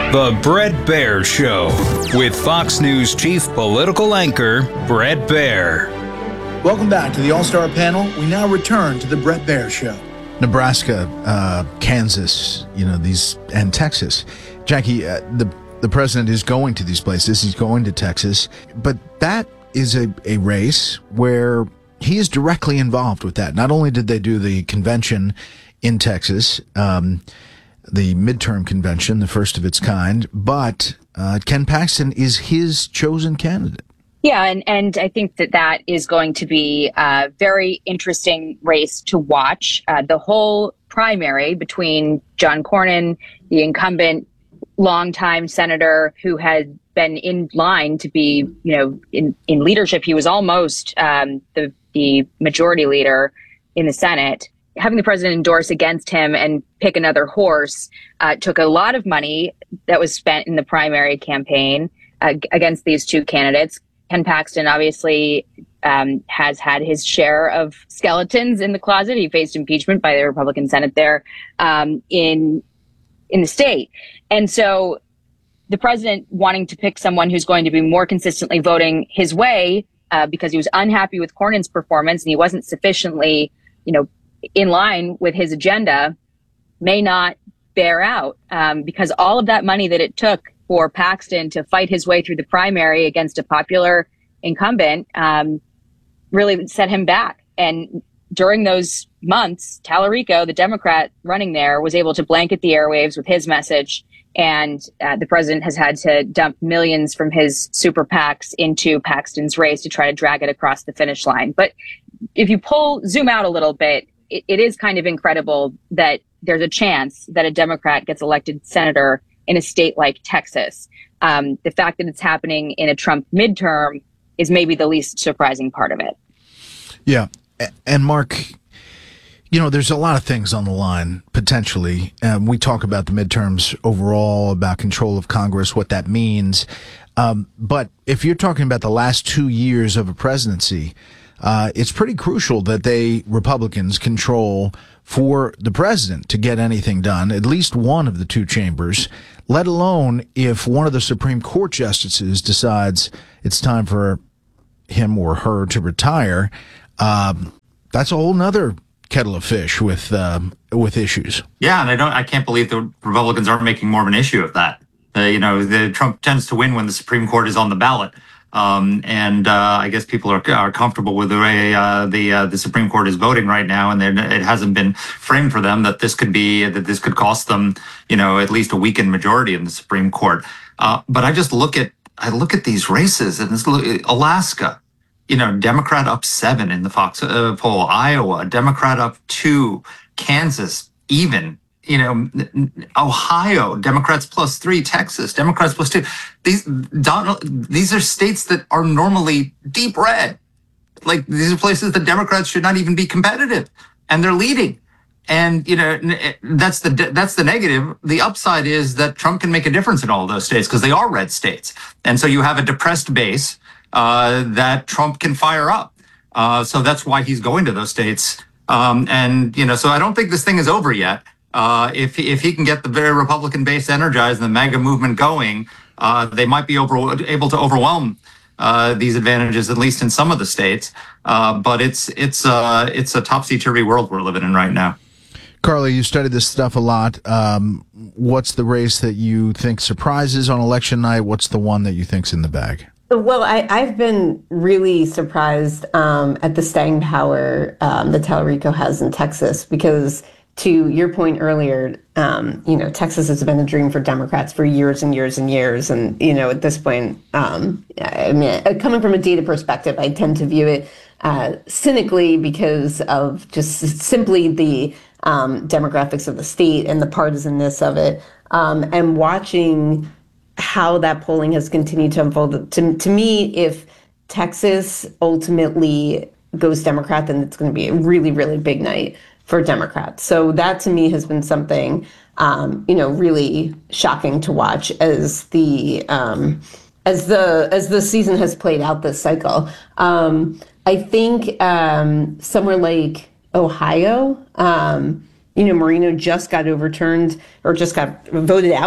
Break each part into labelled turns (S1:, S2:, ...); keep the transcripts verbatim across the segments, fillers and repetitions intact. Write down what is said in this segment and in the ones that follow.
S1: The Bret Baier Show with Fox News chief political anchor Bret Baier.
S2: Welcome back to the All-Star Panel. We now return to the Bret Baier Show.
S3: Nebraska, uh, Kansas, you know, these, and Texas. Jackie, uh, the the president is going to these places. He's going to Texas, but that is a, a race where he is directly involved with that. Not only did they do the convention in Texas, um, the midterm convention, the first of its kind, but uh, Ken Paxton is his chosen candidate.
S4: Yeah, and, and I think that that is going to be a very interesting race to watch. Uh, the whole primary between John Cornyn, the incumbent longtime senator who had been in line to be, you know, in, in leadership. He was almost um, the, the majority leader in the Senate. Having the president endorse against him and pick another horse uh, took a lot of money that was spent in the primary campaign uh, against these two candidates. Ken Paxton obviously um, has had his share of skeletons in the closet. He faced impeachment by the Republican Senate there um, in in the state. And so the president wanting to pick someone who's going to be more consistently voting his way uh, because he was unhappy with Cornyn's performance and he wasn't sufficiently, you know, in line with his agenda may not bear out um, because all of that money that it took for Paxton to fight his way through the primary against a popular incumbent um, really set him back. And during those months, Tallarico, the Democrat running there, was able to blanket the airwaves with his message. And uh, the president has had to dump millions from his super PACs into Paxton's race to try to drag it across the finish line. But if you pull, zoom out a little bit, it, it is kind of incredible that there's a chance that a Democrat gets elected senator in a state like Texas. Um, the fact that it's happening in a Trump midterm is maybe the least surprising part of it.
S3: Yeah. And Mark, you know, there's a lot of things on the line, potentially. Um, we talk about the midterms overall, about control of Congress, what that means. Um, but if you're talking about the last two years of a presidency, uh, it's pretty crucial that they, Republicans, control for the president to get anything done, at least one of the two chambers, let alone if one of the Supreme Court justices decides it's time for him or her to retire. Um, that's a whole nother kettle of fish with um, with issues.
S5: Yeah, and I don't. I can't believe the Republicans aren't making more of an issue of that. Uh, you know, the Trump tends to win when the Supreme Court is on the ballot, um, and uh, I guess people are are comfortable with the way uh, the uh, the Supreme Court is voting right now, and it hasn't been framed for them that this could be that this could cost them, you know, at least a weakened majority in the Supreme Court. Uh, but I just look at I look at these races, and this Alaska. You know, Democrat up seven in the Fox uh, poll. Iowa, Democrat up two. Kansas, even. You know, Ohio, Democrats plus three. Texas, Democrats plus two. These Donald, these are states that are normally deep red. Like, these are places that Democrats should not even be competitive, and they're leading. And you know, that's the that's the negative. The upside is that Trump can make a difference in all of those states because they are red states, and so you have a depressed base. Uh, that Trump can fire up. Uh, so that's why he's going to those states. Um, and, you know, so I don't think this thing is over yet. Uh, if, if he can get the very Republican base energized and the MAGA movement going, uh, they might be over, able to overwhelm uh, these advantages, at least in some of the states. Uh, but it's it's uh, it's a topsy-turvy world we're living in right now.
S3: Carly, you studied this stuff a lot. Um, what's the race that you think surprises on election night? What's the one that you think's in the bag?
S6: Well, I, I've been really surprised um, at the staying power um, that Tallarico has in Texas, because to your point earlier, um, you know, Texas has been a dream for Democrats for years and years and years. And, you know, at this point, um, I mean, coming from a data perspective, I tend to view it uh, cynically because of just simply the um, demographics of the state and the partisanness of it. Um, and watching how that polling has continued to unfold. To, to me, if Texas ultimately goes Democrat, then it's going to be a really, really big night for Democrats. So that to me has been something, um, you know, really shocking to watch as the um, as the as the season has played out this cycle. Um, I think um, somewhere like Ohio, um, you know, Moreno just got overturned or just got voted out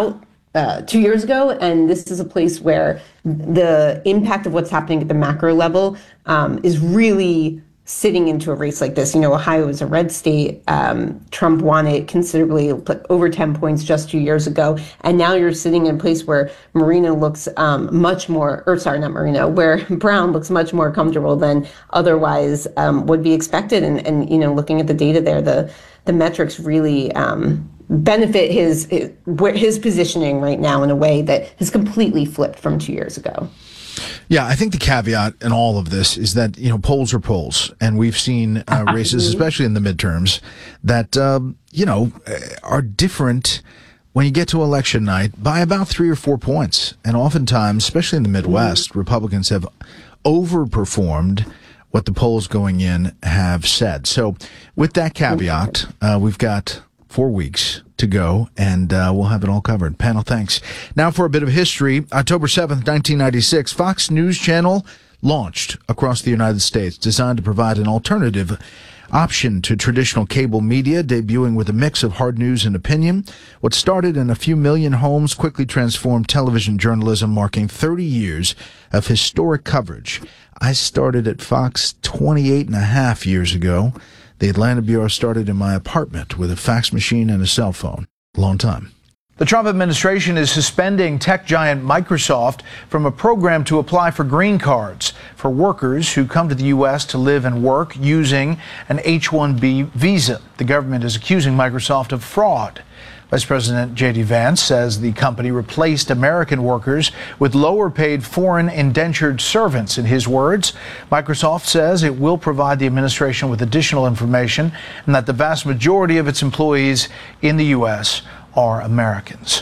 S6: uh, two years ago. And this is a place where the impact of what's happening at the macro level um, is really sitting into a race like this. You know, Ohio is a red state. Um, Trump won it considerably, over ten points just two years ago. And now you're sitting in a place where Marino looks um, much more, or sorry, not Marino, where Brown looks much more comfortable than otherwise um, would be expected. And, and, you know, looking at the data there, the, the metrics really um, benefit his, his, his positioning right now in a way that has completely flipped from two years ago.
S3: Yeah, I think the caveat in all of this is that, you know, polls are polls. And we've seen uh, races, especially in the midterms, that, um, you know, are different when you get to election night by about three or four points. And oftentimes, especially in the Midwest, Republicans have overperformed what the polls going in have said. So with that caveat, uh, we've got four weeks to go, and uh, we'll have it all covered. Panel, thanks. Now for a bit of history. October seventh, nineteen ninety-six, Fox News Channel launched across the United States, designed to provide an alternative option to traditional cable media, debuting with a mix of hard news and opinion. What started in a few million homes quickly transformed television journalism, marking thirty years of historic coverage. I started at Fox twenty-eight and a half years ago. The Atlanta Bureau started in my apartment with a fax machine and a cell phone. Long time. The Trump administration is suspending tech giant Microsoft from a program to apply for green cards for workers who come to the U S to live and work using an H one B visa. The government is accusing Microsoft of fraud. Vice President J D Vance says the company replaced American workers with lower-paid foreign indentured servants. In his words, Microsoft says it will provide the administration with additional information and that the vast majority of its employees in the U S are Americans.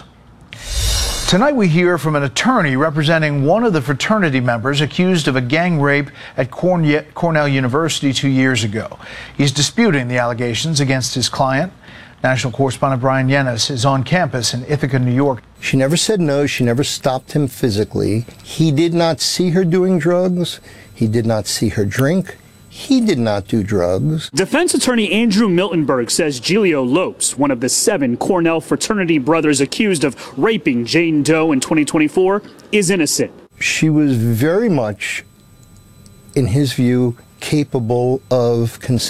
S3: Tonight we hear from an attorney representing one of the fraternity members accused of a gang rape at Cornell University two years ago. He's disputing the allegations against his client. National correspondent Brian Yennis is on campus in Ithaca, New York.
S7: She never said no. She never stopped him physically. He did not see her doing drugs. He did not see her drink. He did not do drugs.
S8: Defense attorney Andrew Miltenberg says Giulio Lopes, one of the seven Cornell fraternity brothers accused of raping Jane Doe in twenty twenty-four, is innocent.
S7: She was very much, in his view, capable of consent.